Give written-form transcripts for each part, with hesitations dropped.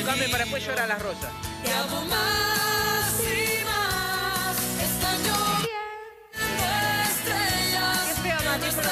Buscame para después llorar las rosas. Te amo más y más. Están lloviendo estrellas. Qué feo, Mati, pero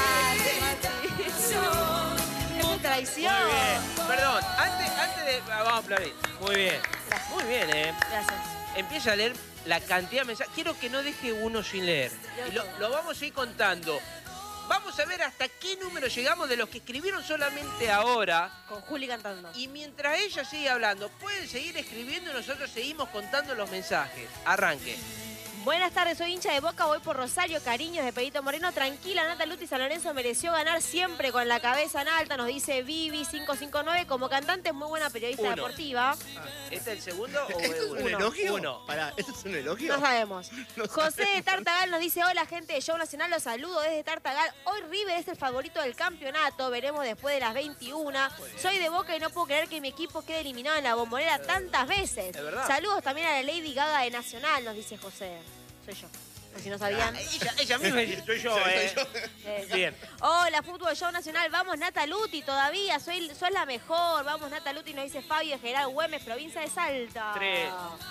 es traición. Muy bien. Perdón, antes de... Vamos a aplaudir. Muy bien. Gracias. Muy bien, Gracias. Empieza a leer la cantidad de mensajes. Quiero que no deje uno sin leer. Y lo vamos a ir contando. Vamos a ver hasta qué número llegamos de los que escribieron solamente ahora. Con Juli cantando. Y mientras ella sigue hablando, pueden seguir escribiendo y nosotros seguimos contando los mensajes. Arranque. Buenas tardes, soy hincha de Boca, voy por Rosario, cariños de Pedrito Moreno. Tranquila, Nata Luti San Lorenzo mereció ganar siempre con la cabeza en alta, nos dice Vivi 559. Como cantante es muy buena periodista deportiva. ¿Este es el segundo o ¿Esto es un uno? elogio? Uno. Pará, ¿esto es un elogio? No sabemos. No José de sabemos. Tartagal nos dice, hola gente de Show Nacional, los saludo desde Tartagal. Hoy River es el favorito del campeonato, veremos después de las 21. Soy de Boca y no puedo creer que mi equipo quede eliminado en la Bombonera tantas veces. Es verdad. Saludos también a la Lady Gaga de Nacional, nos dice José. Soy yo. Por si no sabían. Ella misma dice, soy yo, Bien. Hola, Fútbol Show Nacional. Vamos, Nata Luti, todavía. Sos la mejor. Vamos, Nata Luti, nos dice Fabio de General Güemes, provincia de Salta. 3.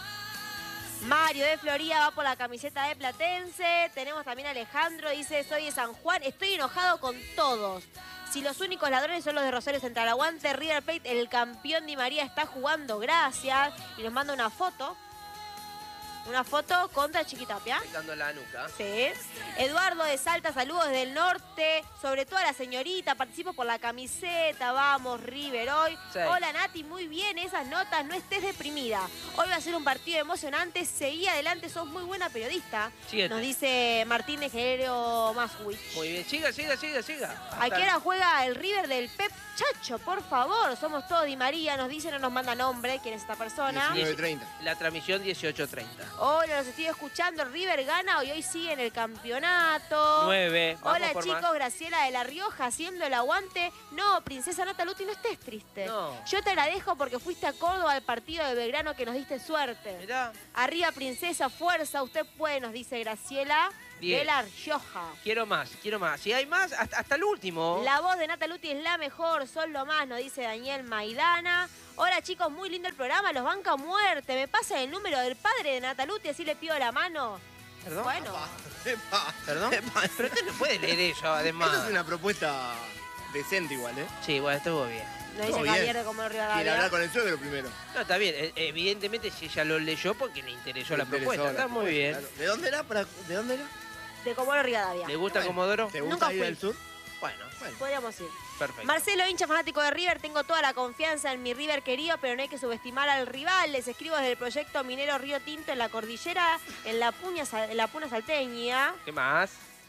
Mario de Florida va por la camiseta de Platense. Tenemos también a Alejandro, dice, soy de San Juan. Estoy enojado con todos. Si los únicos ladrones son los de Rosario Central. Aguante River Plate, el campeón Di María está jugando. Gracias. Y nos manda una foto. Una foto contra Chiquitapia. Picando la nuca. Sí. Eduardo de Salta, saludos desde el norte. Sobre todo a la señorita, participo por la camiseta. Vamos, River, hoy. Sí. Hola, Nati, muy bien esas notas. No estés deprimida. Hoy va a ser un partido emocionante. Seguí adelante, sos muy buena periodista. 7. Nos dice Martín de Genero Maswich. Muy bien. Siga. ¿A qué hora juega el River del Pep Chacho? Por favor, somos todos Di María. Nos dice, no nos manda nombre. ¿Quién es esta persona? 19:30. La transmisión 18:30. Hola, los estoy escuchando. River gana y hoy sigue en el campeonato. 9. Vamos Hola por chicos, más. Graciela de La Rioja haciendo el aguante. No, princesa Nata Luti, no estés triste. No. Yo te agradezco porque fuiste a Córdoba al partido de Belgrano que nos diste suerte. Mirá. Arriba, princesa, fuerza, usted puede, nos dice Graciela 10. de La Rioja. Quiero más. Si hay más, hasta el último. La voz de Nata Luti es la mejor, son lo más, nos dice Daniel Maidana. Hola chicos, muy lindo el programa, los banca a muerte. Me pasa el número del padre de Nata Luti, así le pido la mano. ¿Perdón? Bueno, Epa. ¿Perdón? Epa. Pero usted no puede leer eso, además. Esta es una propuesta decente igual, ¿eh? Sí, bueno, estuvo bien. nos dice Todo bien. Javier de Comodoro Quiere Rivadavia. hablar con el suegro primero. No, está bien. Evidentemente, si ella lo leyó porque le interesó la Le interesó propuesta. la Está muy propuesta, bien. claro. ¿De dónde era? ¿De dónde era? De Comodoro Rivadavia. ¿Le gusta Bueno. Comodoro? ¿Te Nunca gusta ir fui. al sur? Bueno, Bueno. Podríamos ir. perfecto. Marcelo, hincha fanático de River, tengo toda la confianza en mi River querido, pero no hay que subestimar al rival. Les escribo desde el proyecto minero Río Tinto en la cordillera, en la Puna salteña. ¿Qué más?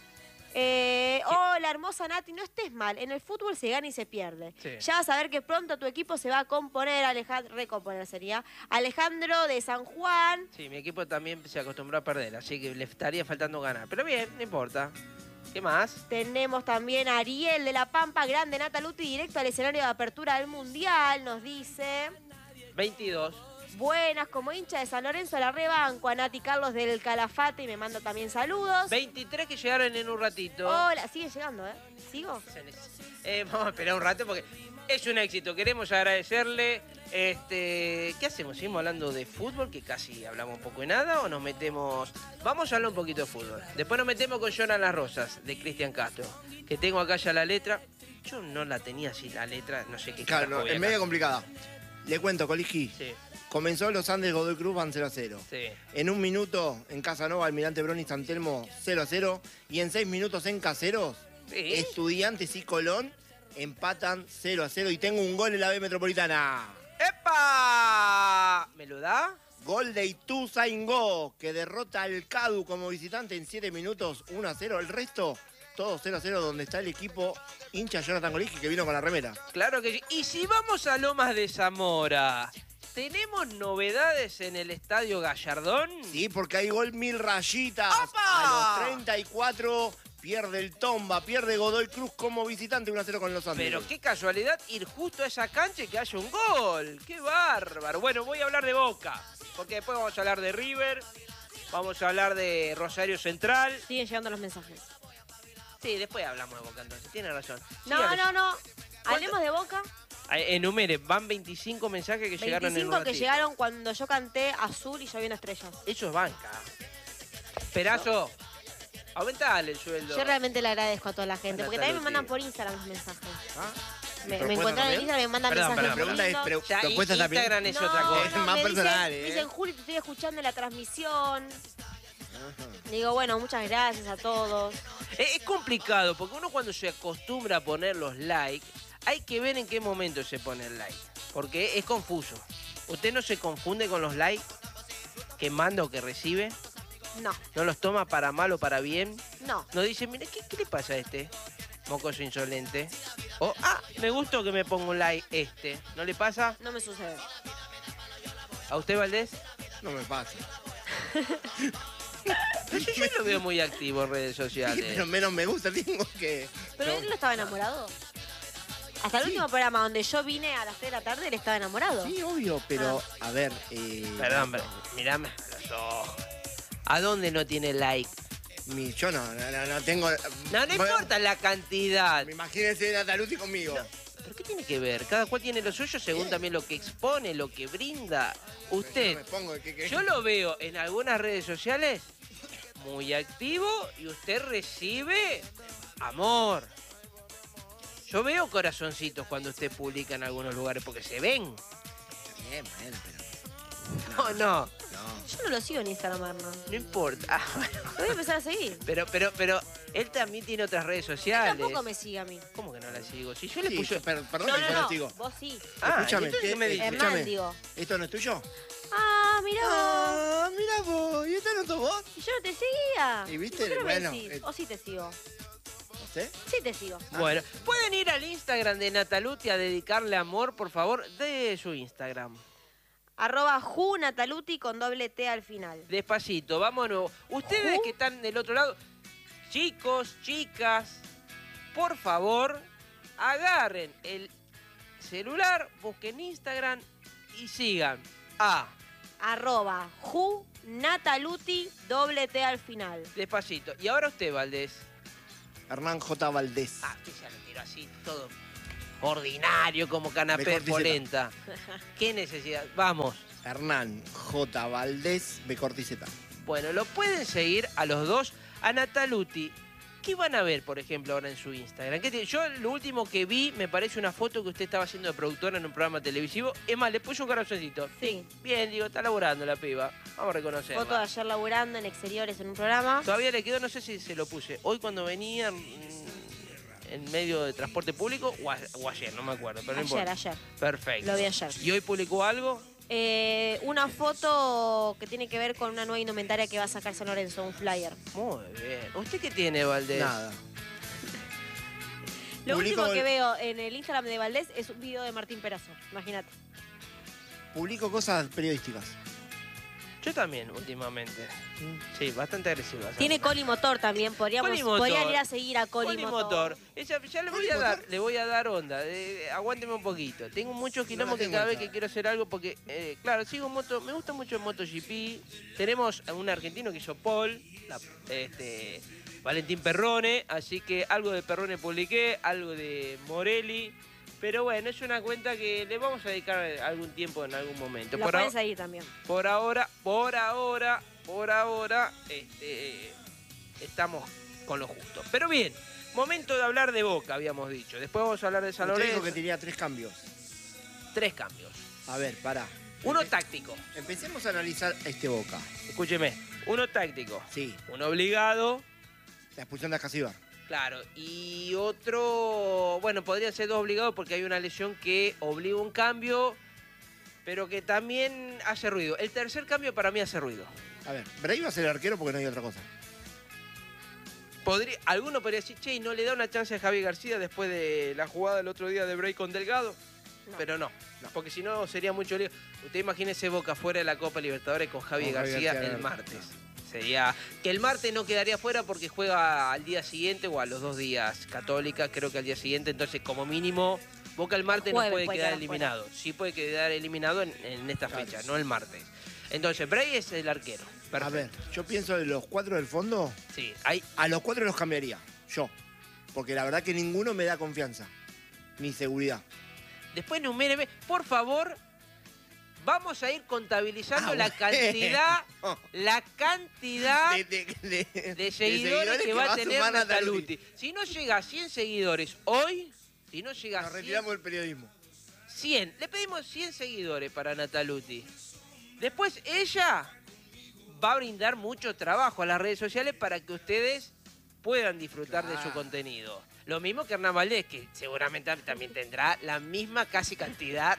Hola, hermosa Nati, no estés mal. En el fútbol se gana y se pierde. Sí. Ya vas a ver que pronto tu equipo se va a componer, recomponer sería. Alejandro de San Juan. Sí, mi equipo también se acostumbró a perder, así que le estaría faltando ganar. Pero bien, no importa. ¿Qué más? Tenemos también a Ariel de La Pampa, grande Nata Luti, directo al escenario de apertura del Mundial, nos dice. 22. Buenas, como hincha de San Lorenzo la rebanco, a Nati Carlos del Calafate y me manda también saludos. 23 que llegaron en un ratito. Hola, sigue llegando, ¿eh? ¿Sigo? Vamos a esperar un rato porque es un éxito. Queremos agradecerle. ¿Qué hacemos? ¿Seguimos hablando de fútbol? Que casi hablamos poco y nada. ¿O nos metemos? Vamos a hablar un poquito de fútbol. Después nos metemos con Lloran las Rosas, de Cristian Castro. Que tengo acá ya la letra. Yo no la tenía así, la letra. No sé qué Claro, carajo no, voy es acá. medio complicada. Le cuento, Coligi. Sí, Comenzó los Andes Godoy Cruz, van 0-0. sí. En un minuto, en Casanova, Almirante Broni, San Telmo, 0-0. Y en 6 minutos en Caseros, Sí. Estudiantes y Colón empatan 0-0. Y tengo un gol en la B Metropolitana. ¡Epa! ¿Me lo da? Gol de Ituzaingó, que derrota al Cadu como visitante en 7 minutos, 1-0. El resto, todo 0-0, donde está el equipo hincha Jonathan Coligi, que vino con la remera. Claro que sí. Y si vamos a Lomas de Zamora, ¿tenemos novedades en el Estadio Gallardón? Sí, porque hay gol 1000 rayitas. ¡Opa! A los 34 pierde el Tomba, pierde Godoy Cruz como visitante 1-0 con los Andes. Pero qué casualidad ir justo a esa cancha y que haya un gol. ¡Qué bárbaro! Bueno, voy a hablar de Boca, porque después vamos a hablar de River, vamos a hablar de Rosario Central. Siguen llegando los mensajes. Sí, después hablamos de Boca entonces, tiene razón. No, Sígale. no, no. Hablemos de Boca. Enumere, van 25 mensajes que llegaron en un 25 que ratito. llegaron cuando yo canté Azul y lloviendo estrellas. Eso es banca. Perazo, aumentale el sueldo. Yo realmente le agradezco a toda la gente, porque también me Nataluti. mandan por Instagram los mensajes. ¿Ah? Me ¿Propuestas encuentran en también? Instagram y me mandan Perdón, mensajes. La pregunta es, muy lindos. Ya, ¿propuestas también? Instagram es No, otra cosa. Es más me personal, dicen, ¿eh? dicen, Juli, te estoy escuchando en la transmisión. Ajá. Digo, bueno, muchas gracias a todos. Es complicado, porque uno cuando se acostumbra a poner los likes, hay que ver en qué momento se pone el like. Porque es confuso. ¿Usted no se confunde con los likes que manda o que recibe? No, ¿No los toma para mal o para bien? no. ¿No dice, mire, ¿qué le pasa a este? Mocoso insolente. O, me gustó que me ponga un like este. ¿No le pasa? No me sucede. ¿A usted, Valdés? No me pasa. Pero yo lo veo muy activo en redes Sí, sociales. pero menos me gusta tengo que... Pero no. él no estaba enamorado. Hasta el Sí. último programa donde yo vine a las 3 de la tarde, él estaba enamorado. Sí, obvio, pero a ver... Perdón, pero mirame a los ojos. ¿A dónde no tiene like? Yo no tengo... No importa la cantidad. Imagínense Nataluti conmigo. ¿Pero qué tiene que ver? Cada cual tiene lo suyo según también lo que expone, lo que brinda. Yo Usted, me pongo que- yo lo veo en algunas redes sociales muy activo y usted recibe amor. Yo veo corazoncitos cuando usted publica en algunos lugares porque se ven. Está bien, bueno, pero... No, no, Yo no lo sigo en Instagram, Arno. no importa. Ah, bueno. Lo voy a empezar a seguir. Pero él también tiene otras redes Él sociales. tampoco me sigue a mí. ¿Cómo que no la sigo? Si yo le Sí, puse... perdón No, que yo no, no no. sigo. Vos sí. Escúchame, ¿entonces qué me dice? Hernán, escúchame. digo. ¿Esto no es tuyo? Ah, mirá vos. Ah, mira vos, ¿y esto no sos vos? Y yo no te seguía. ¿Y viste? ¿Por qué no me Bueno, decís? O sí te sigo. No sé. Sí te sigo. Bueno, pueden ir al Instagram de Nataluti a dedicarle amor, por favor, de su Instagram. @junataluti con doble T al final. Despacito, vámonos. Ustedes que están del otro lado, chicos, chicas, por favor, agarren el celular, busquen Instagram y sigan a @junataluti doble T al final. Despacito. Y ahora usted, Valdés. Hernán J. Valdés. Usted ya lo tiró así, todo ordinario como canapé Mejor de dísela. polenta. ¿Qué necesidad? Vamos. Hernán J. Valdés B. Corticeta. Bueno, lo pueden seguir a los dos, a Nataluti. ¿Qué van a ver, por ejemplo, ahora en su Instagram? Yo lo último que vi me parece una foto que usted estaba haciendo de productora en un programa televisivo. Es más, le puse un corazoncito. Sí. Bien, digo, está laburando la piba. Vamos a reconocerla. Foto de ayer laburando en exteriores en un programa. Todavía le quedó, no sé si se lo puse. Hoy cuando venía en medio de transporte público o ayer, no me acuerdo. Pero no importa. Ayer. Perfecto. Lo vi ayer. ¿Y hoy publicó algo? Una foto que tiene que ver con una nueva indumentaria que va a sacar San Lorenzo, un flyer. Muy bien. ¿Usted qué tiene, Valdés? Nada. Lo Publico último que el- veo en el Instagram de Valdés es un video de Martín Perazo, imagínate. Publico cosas periodísticas. Yo también, últimamente. Sí, bastante agresiva. Tiene Coli Motor también, podrían ir a seguir a Coli Coli Motor. Motor. Ya le voy a dar onda. Aguánteme un poquito. Tengo muchos quilombos que tengo cada vez esa. que quiero hacer algo, porque, claro, sigo moto, me gusta mucho el MotoGP. Tenemos a un argentino que hizo Paul, Valentín Perrone, así que algo de Perrone publiqué, algo de Morelli. Pero bueno, es una cuenta que le vamos a dedicar algún tiempo en algún momento. Lo pueden seguir también. Por ahora, estamos con lo justo. Pero bien, momento de hablar de Boca, habíamos dicho. Después vamos a hablar de San Usted Lorenzo. dijo que tenía 3 cambios. 3 cambios. A ver, pará. Uno táctico. Empecemos a analizar este Boca. Escúcheme. Uno táctico. Sí, Uno obligado. la expulsión de Ascasíbar. Claro. Y otro, bueno, podría ser 2 obligados porque hay una lesión que obliga un cambio, pero que también hace ruido. El tercer cambio para mí hace ruido. A ver, Bray va a ser el arquero porque no hay otra cosa. Alguno podría decir, che, ¿y no le da una chance a Javi García después de la jugada del otro día de Bray con Delgado? No. Pero no, porque si no sería mucho lío. Usted imagínese Boca fuera de la Copa Libertadores con Javi Con Javi García García, el no. martes. Sería que el martes no quedaría fuera porque juega al día siguiente o a los 2 días. Católica, creo que al día siguiente. Entonces, como mínimo, Boca el martes no Jueves puede puede quedar quedar eliminado. Sí puede quedar eliminado en esta Claro. fecha, no el martes. Entonces, Bray es el arquero. Perfecto. A ver, yo pienso de los 4 del fondo, Sí, hay a los 4 los cambiaría. Yo. Porque la verdad que ninguno me da confianza. Ni seguridad. Después numéreme. Por favor, vamos a ir contabilizando la bueno. cantidad de de seguidores que va a tener sumar Nataluti. Si no llega a 100 seguidores hoy, si no llega a Nos 100, retiramos del periodismo. 100, le pedimos 100 seguidores para Nataluti. Después ella va a brindar mucho trabajo a las redes sociales para que ustedes puedan disfrutar de su contenido. Lo mismo que Hernán Valdés, que seguramente también tendrá la misma casi cantidad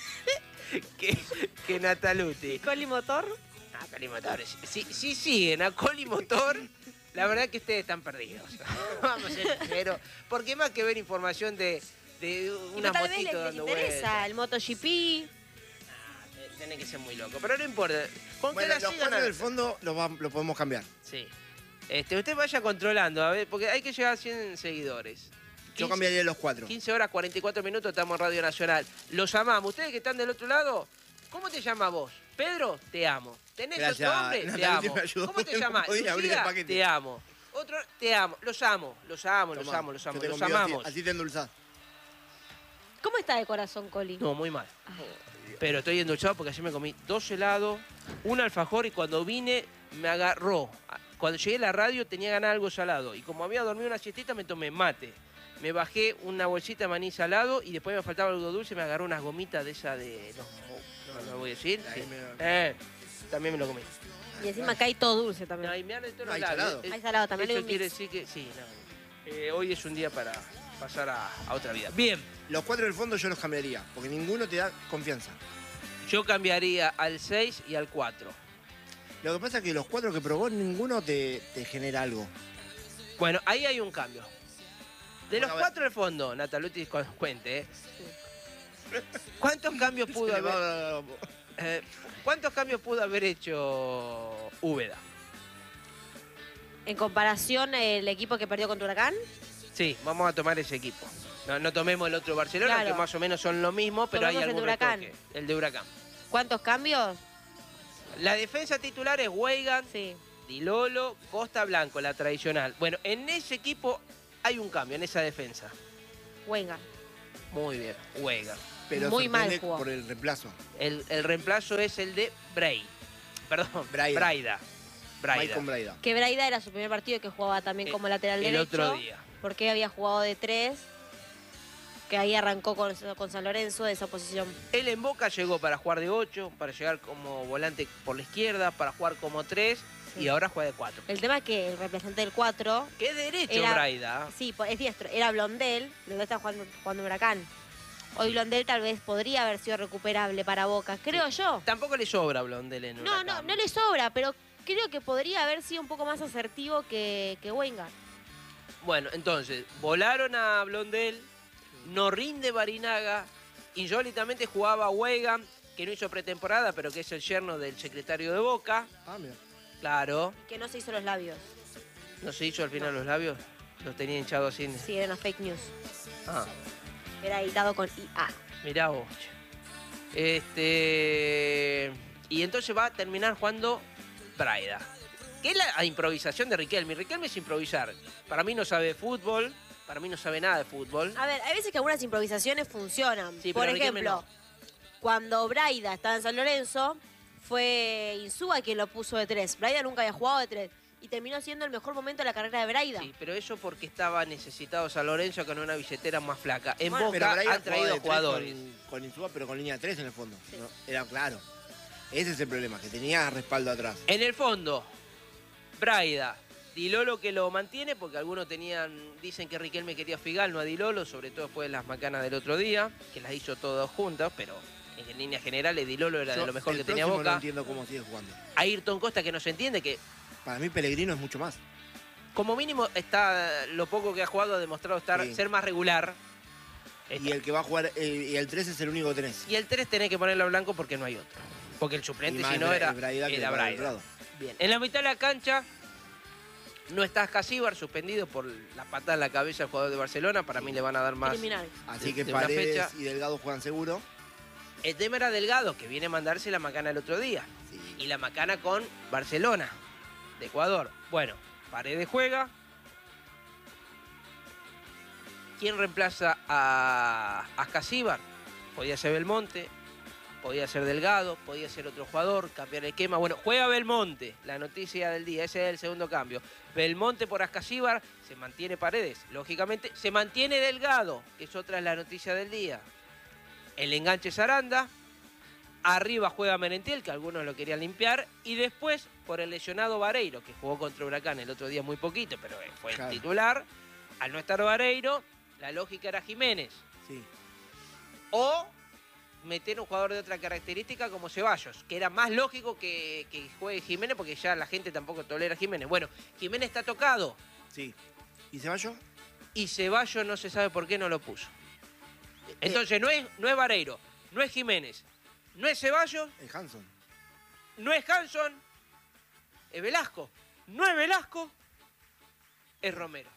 que Nataluti. ¿Coli Motor? Ah, Coli Motor. Si siguen a Coli Motor, la verdad que ustedes están perdidos. Vamos a ser sinceros. Porque más que ver información de unas Tal vez motitos les dando interesa vueltas. el MotoGP. Tiene que ser muy loco. Pero no importa. Con que Bueno, la los sigan 4 a- del fondo lo podemos cambiar. Sí. Usted vaya controlando, a ver, porque hay que llegar a 100 seguidores. Yo 15 cambiaría los 4. 15 horas 44 minutos, estamos en Radio Nacional. Los amamos. Ustedes que están del otro lado, ¿cómo te llamas vos? Pedro, te amo. ¿Tenés Gracias, otro nombre? Te Nataluti amo. me ayudó ¿Cómo te porque no llamas? podía abrir el Lucía, paquete. te amo. Otro, te amo. Los amo, los amo, los Tomá, amo, los yo amo. te Los convido amamos. Así te endulzás. ¿Cómo está de corazón, Coli? No, muy mal. Pero estoy endulzado porque ayer me comí 2 helados, un alfajor y cuando vine me agarró. Cuando llegué a la radio tenía ganas de algo salado y como había dormido una siestita me tomé mate. Me bajé una bolsita de maní salado y después me faltaba algo dulce, me agarró unas gomitas de esa de... No lo voy a decir. Ahí Sí. me- También me lo comí. Y encima cae todo dulce también. No, y me han de todos No, hay lados. salado. Hay salado también, hay Eso un quiere mix. decir que sí, no. Hoy es un día para pasar a otra vida. Bien, Los 4 del fondo yo los cambiaría, porque ninguno te da confianza. yo cambiaría al 6 y al 4. Lo que pasa es que los 4 que probó, ninguno te genera algo. Bueno, ahí hay un cambio. De los Bueno, a ver. 4 del fondo, Nataluti cuente, ¿eh? ¿Cuántos cambios pudo Se le haber, va- ¿cuántos cambios pudo haber hecho Úbeda? En comparación, el equipo que perdió contra Huracán, Sí, vamos a tomar ese equipo. No tomemos el otro Barcelona, Claro. que más o menos son lo mismo, pero hay Tomemos el de algún Huracán. retoque. El de Huracán. ¿cuántos cambios? La defensa titular es Weigan, Sí. Di Lolo, Costa Blanco, la tradicional. Bueno, en ese equipo hay un cambio, en esa defensa. Wenga. Muy bien, Weigan. Pero Muy mal sorprende jugó. por el reemplazo. El reemplazo es el de Bray. Perdón, Braida. Braida. Braida. Maicon Braida. Que Braida era su primer partido que jugaba también como lateral El derecho. otro día. Porque había jugado de 3. Que ahí arrancó con San Lorenzo de esa posición. Él en Boca llegó para jugar de 8, para llegar como volante por la izquierda, para jugar como 3 Sí. y ahora juega de 4. El tema es que el representante del 4, Qué derecho, Era- Braida. sí, es diestro, era Blondel. Blondel está jugando Huracán. Hoy Blondel tal vez podría haber sido recuperable para Boca, creo yo. Tampoco le sobra Blondel en No, Huracán. no le sobra, pero creo que podría haber sido un poco más asertivo que Wenga. Bueno, entonces, volaron a Blondel, no rinde Barinaga, insólitamente jugaba Weigan, que no hizo pretemporada, pero que es el yerno del secretario de Boca. Ah, mira. Claro. Que no se hizo los labios. ¿No se hizo al final los labios? Los tenía hinchados así. Sí, era una fake news. Ah, Era editado con IA. mirá vos. Y entonces va a terminar jugando Braida. Que es la improvisación de Riquelme. Riquelme es improvisar. Para mí no sabe de fútbol. Para mí no sabe nada de fútbol. A ver, hay veces que algunas improvisaciones funcionan. Sí, Por pero Riquelme ejemplo, cuando Braida estaba en San Lorenzo, fue Insúa quien lo puso de 3. Braida nunca había jugado de 3. Y terminó siendo el mejor momento de la carrera de Braida. Sí, pero eso porque estaba necesitado San Lorenzo con una billetera más flaca. En Bueno, pero Boca Braida han traído jugaba de tres jugadores. Con Insúa, pero con línea 3 en el fondo. Sí. ¿No? Era claro. Ese es el problema, que tenía respaldo atrás. En el fondo, Braida, Di Lolo que lo mantiene, porque algunos dicen que Riquelme quería a Figal, no a Di Lolo, sobre todo después de las macanas del otro día, que las hizo todas juntas, pero en líneas generales Di Lolo era de Yo, lo mejor el que tenía próximo No Boca. entiendo cómo sigue jugando. Ayrton Costa que no se entiende, que Para mí Pellegrino es mucho más. como mínimo está lo poco que ha jugado ha demostrado Sí. ser más regular. Y el que va a jugar, y el 3 es el único que tenés. Y el 3 tenés que ponerlo a blanco porque no hay otro. Porque el suplente, Y más si no, era Braida que era para el Braida. lado. Bien. En la mitad de la cancha no está Casíbar, suspendido por la patada en la cabeza al jugador de Barcelona. Para mí le van a dar más. Eliminar. Así que de una Paredes fecha. y Delgado juegan seguro. El tema era Delgado, que viene a mandarse la macana el otro día. Sí. Y la macana con Barcelona, de Ecuador. Bueno, Paredes juega. ¿Quién reemplaza a Casíbar? podía ser Belmonte, podía ser Delgado, podía ser otro jugador, cambiar el esquema. Bueno, juega Belmonte, la noticia del día, ese es el segundo cambio. Belmonte por Ascasíbar, se mantiene Paredes, lógicamente, se mantiene Delgado, que es otra de la noticia del día. El enganche es Aranda, arriba juega Merentiel, que algunos lo querían limpiar, y después por el lesionado Vareiro, que jugó contra Huracán el otro día muy poquito, pero fue el titular. Al no estar Vareiro, la lógica era Jiménez. Sí. O meter un jugador de otra característica como Ceballos, que era más lógico que juegue Jiménez, porque ya la gente tampoco tolera a Jiménez. Bueno, Jiménez está tocado. Sí. ¿Y Ceballos? Y Ceballos no se sabe por qué no lo puso. Entonces no es Vareiro, no es Jiménez, no es Ceballos, Es Hanson. no es Hanson, es Velasco. No es Velasco, es Romero.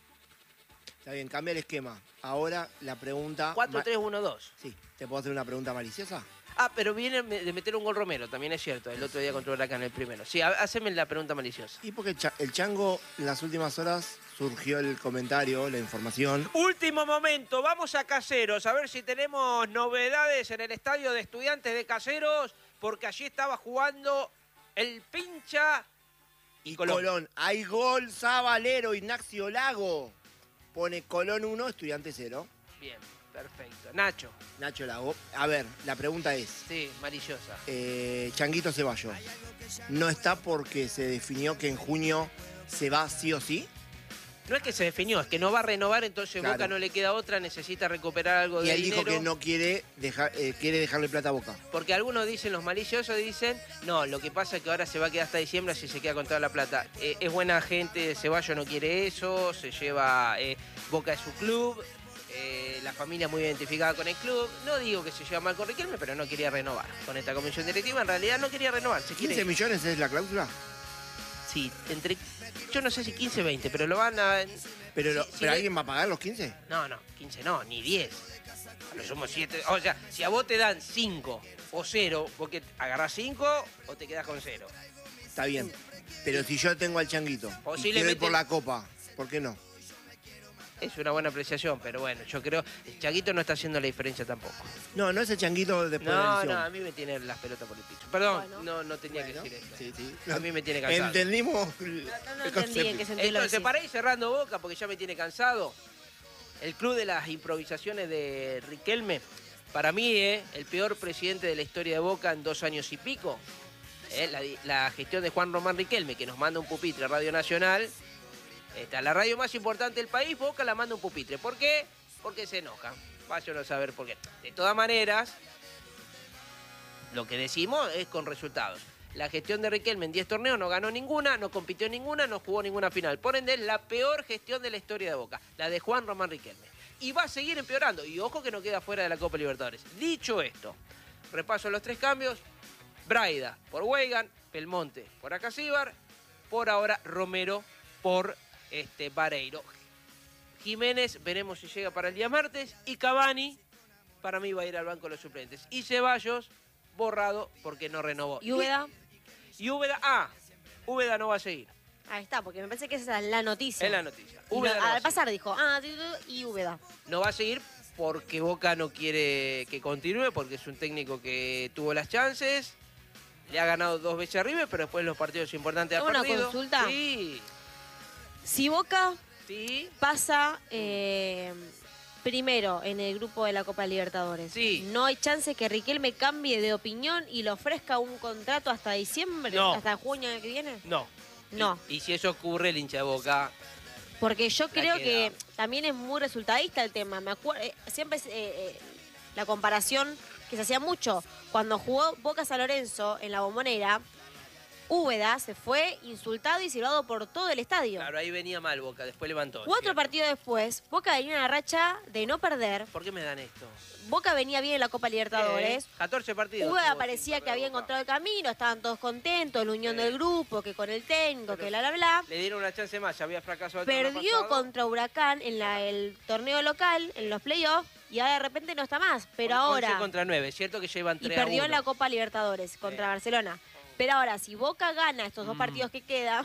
Está bien, cambia el esquema. Ahora la pregunta... 4-3-1-2. Sí. ¿Te puedo hacer una pregunta maliciosa? Ah, pero viene de meter un gol Romero, también es cierto, el otro día contra Huracán, el primero. Sí, haceme la pregunta maliciosa. Y porque el Chango, en las últimas horas, surgió el comentario, la información. Último momento, vamos a Caseros, a ver si tenemos novedades en el estadio de Estudiantes de Caseros, porque allí estaba jugando el Pincha Y Colón. Hay gol, Zabalero, Ignacio Lago. Pone Colón 1, Estudiante 0. Bien, perfecto. Nacho. Nacho Lago. A ver, la pregunta es, Sí, maliciosa. Changuito Ceballos, ¿no está porque se definió que en junio se va sí o sí? No es que se definió, es que no va a renovar, entonces Claro. Boca no le queda otra, necesita recuperar algo Y de él dinero. dijo que no quiere quiere dejarle plata a Boca. Porque algunos dicen, los maliciosos dicen, no, lo que pasa es que ahora se va a quedar hasta diciembre si se queda con toda la plata. Es buena gente, Ceballos no quiere eso, se lleva, Boca es su club, la familia muy identificada con el club. No digo que se lleva mal con Riquelme, pero no quería renovar. Con esta comisión directiva en realidad no quería renovar. Se quiere... 15 millones es la cláusula. Sí, yo no sé si 15 20, pero lo van a... Pero, Sí, sí, ¿pero alguien va a pagar los 15? No, 15 no, ni 10. A lo sumo 7. O sea, si a vos te dan 5 o 0, vos que agarrás 5 o te quedás con 0. Está bien. Pero si yo tengo al Changuito y Posiblemente- quiero ir por la copa, ¿por qué no? Es una buena apreciación, pero bueno, yo creo el Chaguito no está haciendo la diferencia tampoco. No, no es el Changuito después de la No, lesión. no, a mí me tiene las pelotas por el piso. Perdón, Bueno. no tenía que Bueno, decir esto. sí, sí. A mí me tiene cansado. Entendimos No el entendí concepto. en qué sentido lo Entonces, decís. para ir cerrando Boca, porque ya me tiene cansado, el club de las improvisaciones de Riquelme, para mí, el peor presidente de la historia de Boca en 2 años y pico. La gestión de Juan Román Riquelme, que nos manda un pupitre a Radio Nacional. La radio más importante del país, Boca la manda un pupitre. ¿Por qué? Porque se enojan. Vayan a saber por qué. De todas maneras, lo que decimos es con resultados. La gestión de Riquelme en 10 torneos no ganó ninguna, no compitió en ninguna, no jugó ninguna final. Por ende, es la peor gestión de la historia de Boca, la de Juan Román Riquelme. Y va a seguir empeorando. Y ojo que no queda fuera de la Copa Libertadores. Dicho esto, repaso los 3 cambios. Braida por Weigan, Belmonte por Acasíbar, por ahora Romero por Vareiro. Jiménez, veremos si llega para el día martes. Y Cavani, para mí va a ir al banco de los suplentes. Y Ceballos, borrado porque no renovó. ¿Y Úbeda? Y Úbeda, Úbeda no va a seguir. Ahí está, porque me parece que esa es la noticia. Es la noticia. Y Úbeda no va a al seguir. pasar dijo, y Úbeda. No va a seguir porque Boca no quiere que continúe, porque es un técnico que tuvo las chances, le ha ganado 2 veces a River, pero después los partidos importantes ha ¿Una perdido. consulta? Sí, Si Boca sí. pasa primero en el grupo de la Copa Libertadores, Sí. ¿no hay chance que Riquelme cambie de opinión y le ofrezca un contrato hasta diciembre, No. hasta junio del que viene? No. No. Y si eso ocurre, el hincha de Boca... Porque yo creo queda. que también es muy resultadista el tema. Me acuerdo, siempre es, la comparación que se hacía mucho. Cuando jugó Boca San Lorenzo en la Bombonera, Úbeda se fue insultado y silbado por todo el estadio. Claro, ahí venía mal Boca, después levantó. 4 ¿cierto? partidos después, Boca venía en una racha de no perder. ¿Por qué me dan esto? Boca venía bien en la Copa Libertadores. 14 partidos. Úbeda tuvo parecía sin que había perder Boca. encontrado el camino, estaban todos contentos, la unión Sí. del grupo, que con el técnico, Pero que bla, bla, bla. Le dieron una chance más, ya había fracasado el torneo Perdió pasado. contra Huracán en el torneo local, en los playoffs, y ahora de repente no está más. Pero ahora... 11 contra 9, es cierto que llevan Y 3 perdió a en 1. la Copa Libertadores contra Sí. Barcelona. Pero ahora, si Boca gana estos 2 partidos que quedan,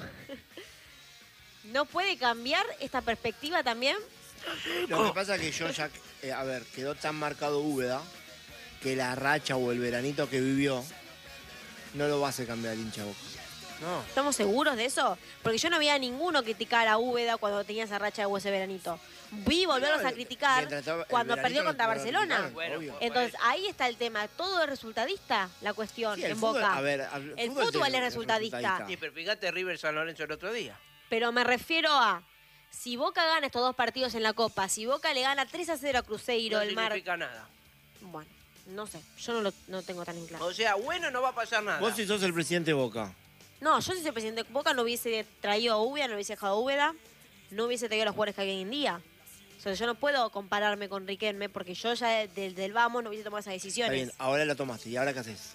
¿no puede cambiar esta perspectiva también? Lo que pasa es que yo ya, quedó tan marcado Úbeda que la racha o el veranito que vivió no lo va a hacer cambiar el hincha de Boca. No. ¿Estamos seguros de eso? Porque yo no veía a ninguno criticar a Úbeda cuando tenía esa racha de ese veranito. Vi volverlos a criticar Mientras estaba- el cuando veranito perdió lo- contra lo Barcelona. criticaron, Bueno, obvio. Entonces, ahí está el tema. Todo es resultadista, la cuestión, Sí, el en fútbol- Boca. a ver, El fútbol tiene- es resultadista. Sí, pero fíjate River San Lorenzo el otro día. Pero me refiero a, si Boca gana estos 2 partidos en la Copa, si Boca le gana 3-0 a Cruzeiro No el mar... significa nada. Bueno, no sé, yo no tengo tan en claro. O sea, bueno, no va a pasar nada. Vos si sos el presidente de Boca. No, yo si soy presidente de Boca no hubiese traído a Úbeda, no hubiese dejado a Úbeda, no hubiese traído a los jugadores que hay hoy en día. O sea, yo no puedo compararme con Riquelme porque yo ya desde el vamos no hubiese tomado esas Está decisiones. bien, ahora la tomaste. ¿Y ahora qué haces?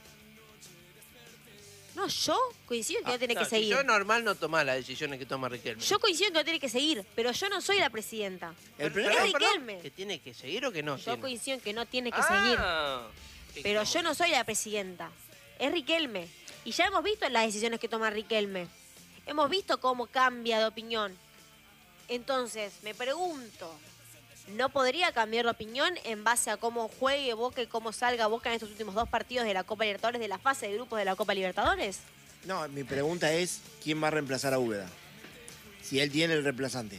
No, yo coincido en que no tiene que Si seguir. yo normal no tomar las decisiones que toma Riquelme. Yo coincido en que no tiene que seguir, pero yo no soy la presidenta. El Perdón, problema- Es perdón, Riquelme. ¿Que tiene que seguir o que no? Yo tiene? coincido en que no tiene que seguir. seguir. Pero yo no soy la presidenta. Es Riquelme. Y ya hemos visto las decisiones que toma Riquelme. Hemos visto cómo cambia de opinión. Entonces, me pregunto, ¿no podría cambiar de opinión en base a cómo juegue Boca y cómo salga Boca en estos últimos 2 partidos de la Copa Libertadores, de la fase de grupos de la Copa Libertadores? No, mi pregunta es, ¿quién va a reemplazar a Úbeda? Si él tiene el reemplazante.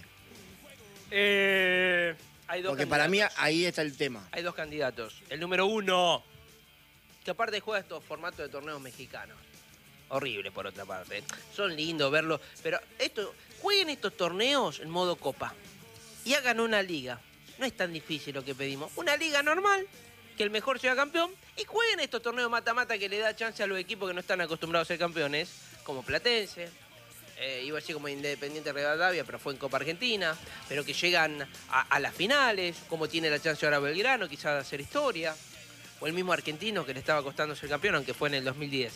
Hay dos Porque para mí candidatos. ahí está el tema. Hay 2 candidatos. El número 1, que aparte juega estos formatos de torneos mexicanos. Horrible, por otra parte. Son lindos verlos, pero jueguen estos torneos en modo copa y hagan una liga. No es tan difícil lo que pedimos. Una liga normal, que el mejor sea campeón, y jueguen estos torneos mata-mata que le da chance a los equipos que no están acostumbrados a ser campeones, como Platense, iba a decir como Independiente Rivadavia, pero fue en Copa Argentina, pero que llegan a las finales, como tiene la chance ahora Belgrano, quizás de hacer historia, o el mismo Argentino que le estaba costando ser campeón, aunque fue en el 2010.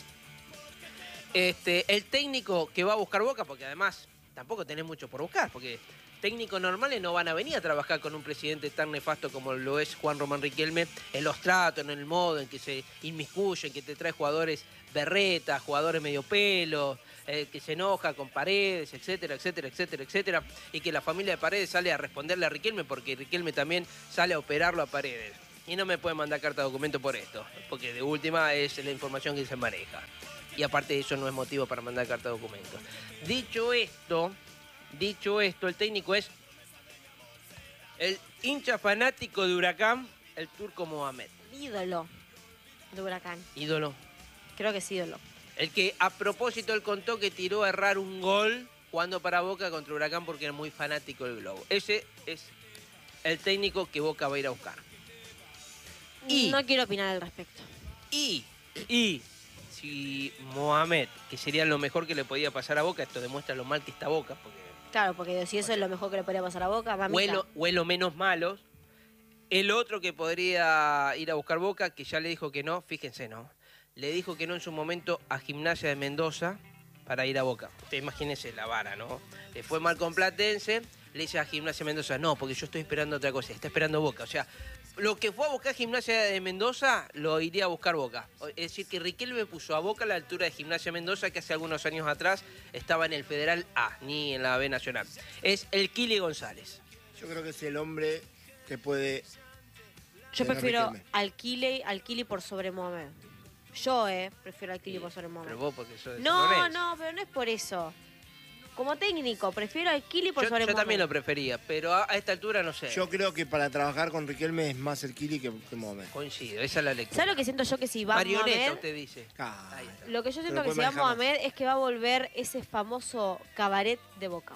El técnico que va a buscar Boca, porque además tampoco tenés mucho por buscar, porque técnicos normales no van a venir a trabajar con un presidente tan nefasto como lo es Juan Román Riquelme, en los tratos, en el modo en que se inmiscuye, en que te trae jugadores berretas, jugadores medio pelo, que se enoja con Paredes, etcétera, etcétera, etcétera, etcétera, y que la familia de Paredes sale a responderle a Riquelme porque Riquelme también sale a operarlo a Paredes. Y no me pueden mandar carta de documento por esto, porque de última es la información que se maneja. Y aparte eso no es motivo para mandar carta de documento. Dicho esto, el técnico es el hincha fanático de Huracán, el turco Mohamed. Ídolo de Huracán. Ídolo. Creo que es ídolo. El que a propósito él contó que tiró a errar un gol jugando para Boca contra Huracán porque era muy fanático del Globo. Ese es el técnico que Boca va a ir a buscar. Y- No quiero opinar al respecto. Y si Mohamed, que sería lo mejor que le podía pasar a Boca, esto demuestra lo mal que está Boca, porque Claro, porque si eso es lo mejor que le podría pasar a Boca, mamita. huelo menos malos. El otro que podría ir a buscar Boca, que ya le dijo que no, fíjense, ¿no? Le dijo que no en su momento a Gimnasia de Mendoza para ir a Boca. Usted imagínese la vara, ¿no? Le fue mal con Platense, le dice a Gimnasia de Mendoza, no, porque yo estoy esperando otra cosa, está esperando Boca. O sea, lo que fue a buscar Gimnasia de Mendoza, lo iría a buscar Boca. Es decir, que Riquelme puso a Boca a la altura de Gimnasia de Mendoza, que hace algunos años atrás estaba en el Federal A, ni en la B Nacional. Es el Kili González. Yo creo que es el hombre que puede... Yo tener prefiero Riquelme. al Kili por sobre Mohamed. Yo, prefiero al Kili por sobre Mohamed. Pero vos porque sos de San No, Lorenzo. no, pero no es por eso. Como técnico, prefiero al Kili por sobre Yo Mohamed. también lo prefería, pero a esta altura no sé. Yo creo que para trabajar con Riquelme es más el Kili que Mohamed. Coincido, esa es la lectura. ¿Sabes lo que siento yo que si va Marioneta, Mohamed? usted dice. Ah, Ahí está. Lo que yo Pero siento que puede si va manejar más. Mohamed es que va a volver ese famoso cabaret de Boca.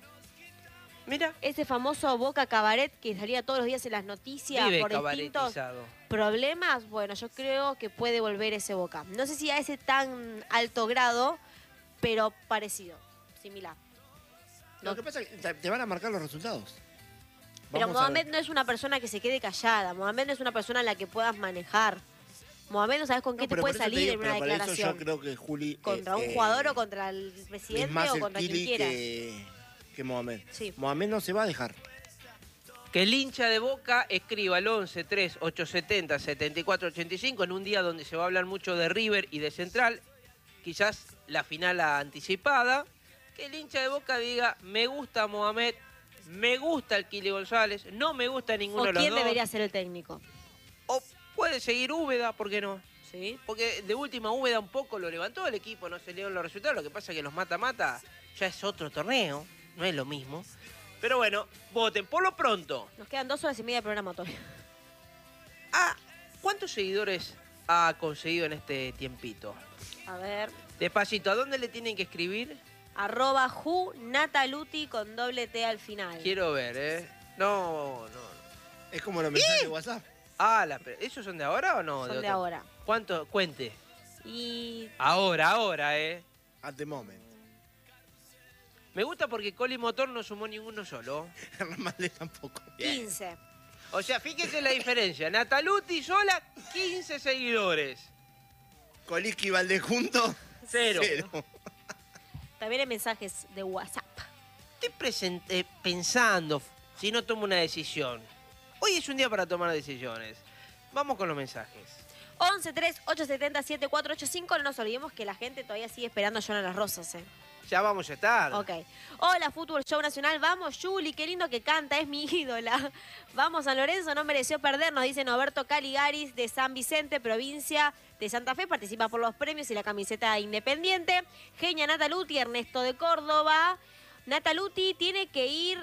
Mira, Ese famoso Boca cabaret que salía todos los días en las noticias vive por distintos cabaretizado. problemas. Bueno, yo creo que puede volver ese Boca. No sé si a ese tan alto grado, pero parecido, similar. Lo que pasa es que te van a marcar los resultados. Pero Vamos a ver. Mohamed no es una persona que se quede callada. Mohamed no es una persona en la que puedas manejar. Mohamed no sabes con qué No, te pero puede por eso te salir digo, en una pero para eso declaración. yo creo que Juli... Contra un jugador o contra el es presidente más o el contra quien Kili quiera. que Mohamed. Sí. Mohamed no se va a dejar. Que el hincha de Boca escriba al 11 3 870 74 85 en un día donde se va a hablar mucho de River y de Central, quizás la final anticipada. Que el hincha de Boca diga, me gusta Mohamed, me gusta el Kili González, no me gusta ninguno ¿O de los quién dos. debería ser el técnico? O Puede seguir Úbeda, ¿por qué no? Sí. Porque de última Úbeda un poco lo levantó el equipo, no se le dieron los resultados. Lo que pasa es que los mata-mata ya es otro torneo, no es lo mismo. Pero bueno, voten. Por lo pronto, Nos quedan 2 horas y media de programa todavía. ¿cuántos seguidores ha conseguido en este tiempito? A ver. Despacito, ¿a dónde le tienen que escribir? @Nataluti con doble T al final. Quiero ver, ¿eh? No. Es como los mensajes de WhatsApp. ¿Esos son de ahora o no? Son de otro? ahora. ¿Cuánto? Cuente. Y Ahora, ¿eh? At the moment. Me gusta porque Coli Motor no sumó ninguno solo. Ramalde tampoco. Bien. 15. O sea, fíjense la diferencia. Nataluti sola, 15 seguidores. Coliski y Valdés juntos. Cero. También hay mensajes de WhatsApp. Estoy pensando si no tomo una decisión. Hoy es un día para tomar decisiones. Vamos con los mensajes. 11 3 870 7485. No nos olvidemos que la gente todavía sigue esperando a Jonah Las Rosas, ¿eh? Ya vamos a estar. Ok. Hola, Fútbol Show Nacional. Vamos, Juli, qué lindo que canta, es mi ídola. Vamos, San Lorenzo, no mereció perder, nos dice Noberto Caligaris de San Vicente, provincia de Santa Fe. Participa por los premios y la camiseta independiente. Genia Nataluti, Ernesto de Córdoba. Nataluti tiene que ir...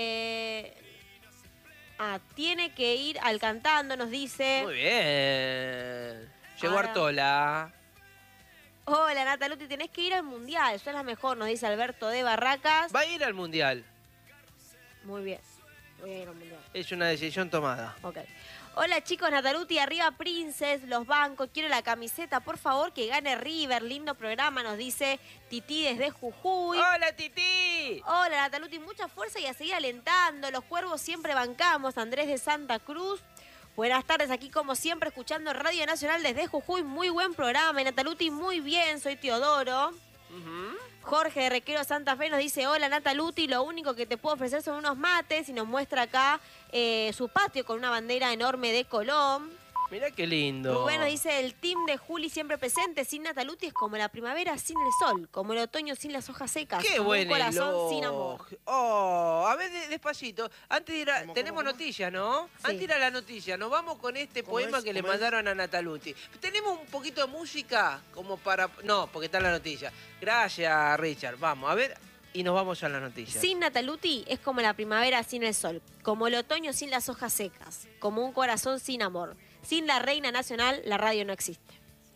tiene que ir al cantando, nos dice. Muy bien. Llegó Ahora- Artola. Hola, Nataluti, tenés que ir al Mundial. Sos la mejor, nos dice Alberto de Barracas. Va a ir al Mundial. Muy bien. Voy a ir al Mundial. Es una decisión tomada. Ok. Hola chicos, Nataluti, arriba Princess, los bancos, quiero la camiseta, por favor, que gane River, lindo programa, nos dice Titi desde Jujuy. ¡Hola, Titi! Hola Nataluti, mucha fuerza y a seguir alentando, los cuervos siempre bancamos, Andrés de Santa Cruz. Buenas tardes, aquí como siempre escuchando Radio Nacional desde Jujuy, muy buen programa, y Nataluti, muy bien, soy Teodoro. Jorge de Requero Santa Fe nos dice, hola Nataluti, lo único que te puedo ofrecer son unos mates, y nos muestra acá su patio con una bandera enorme de Colón. Mirá qué lindo. Rubén nos dice, el team de Juli siempre presente, sin Nataluti es como la primavera sin el sol, como el otoño sin las hojas secas, Qué como buen un corazón elogio. sin amor. Oh, a ver, despacito. Antes de ir a... ¿Cómo, tenemos cómo? noticias, ¿no? Sí. Antes de ir a la noticia, nos vamos con este ¿Cómo poema es? que le ¿Cómo es? mandaron a Nataluti. ¿Tenemos un poquito de música como para...? No, porque está la noticia. Gracias, Richard. Vamos, a ver, y nos vamos a la noticia. Sin Nataluti es como la primavera sin el sol, como el otoño sin las hojas secas, como un corazón sin amor. Sin la reina nacional, la radio no existe.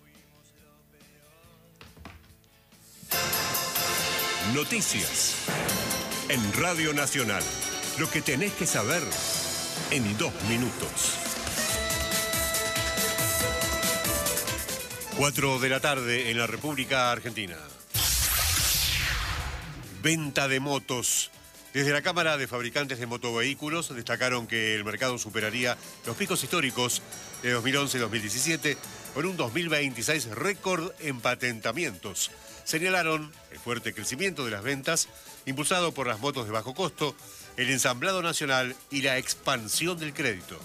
Noticias. En Radio Nacional. Lo que tenés que saber en 2 minutos. 4 de la tarde en la República Argentina. Venta de motos. Desde la Cámara de Fabricantes de Motovehículos destacaron que el mercado superaría los picos históricos de 2011 y 2017 con un 2026 récord en patentamientos. Señalaron el fuerte crecimiento de las ventas impulsado por las motos de bajo costo, el ensamblado nacional y la expansión del crédito.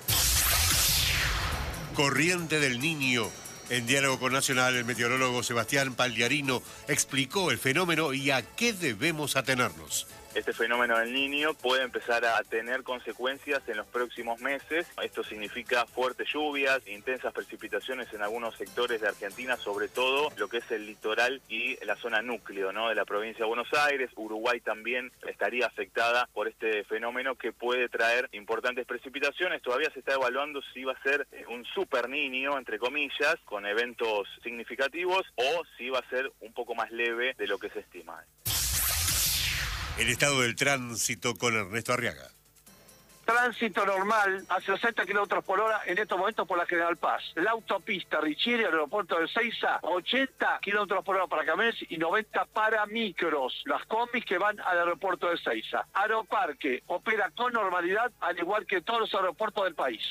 Corriente del Niño. En diálogo con Nacional, el meteorólogo Sebastián Pagliarino explicó el fenómeno y a qué debemos atenernos. Este fenómeno del Niño puede empezar a tener consecuencias en los próximos meses. Esto significa fuertes lluvias, intensas precipitaciones en algunos sectores de Argentina, sobre todo lo que es el litoral y la zona núcleo, ¿no?, de la provincia de Buenos Aires. Uruguay también estaría afectada por este fenómeno que puede traer importantes precipitaciones. Todavía se está evaluando si va a ser un super Niño, entre comillas, con eventos significativos, o si va a ser un poco más leve de lo que se estima. El estado del tránsito con Ernesto Arriaga. Tránsito normal a 60 kilómetros por hora en estos momentos por la General Paz. La autopista Richieri, el aeropuerto de Ezeiza, 80 kilómetros por hora para camiones y 90 para micros. Las combis que van al aeropuerto de Ezeiza. Aeroparque opera con normalidad, al igual que todos los aeropuertos del país.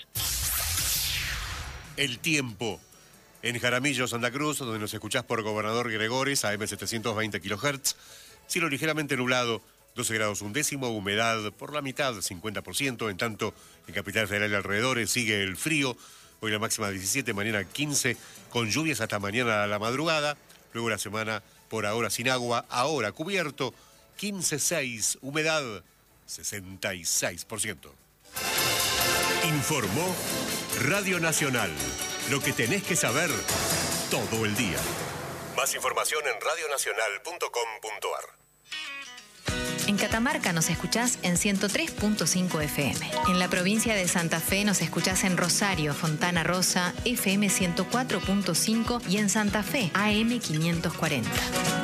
El tiempo. En Jaramillo, Santa Cruz, donde nos escuchás por Gobernador Gregores, AM 720 kHz. Cielo ligeramente nublado, 12 grados un décimo, humedad por la mitad, 50%. En tanto, en Capital Federal y alrededores sigue el frío. Hoy la máxima 17, mañana 15, con lluvias hasta mañana a la madrugada. Luego la semana por ahora sin agua, ahora cubierto, 15,6, humedad 66%. Informó Radio Nacional. Lo que tenés que saber todo el día. Más información en radionacional.com.ar. En Catamarca nos escuchás en 103.5 FM. En la provincia de Santa Fe nos escuchás en Rosario, Fontana Rosa, FM 104.5 y en Santa Fe, AM 540.